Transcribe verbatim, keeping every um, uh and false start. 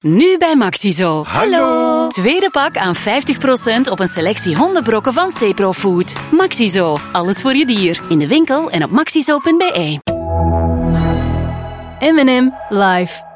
Nu bij Maxizo. Hallo. Tweede pak aan vijftig procent op een selectie hondenbrokken van Cepro Food. Maxizo. Alles voor je dier. In de winkel en op maxizo punt be. M en M live.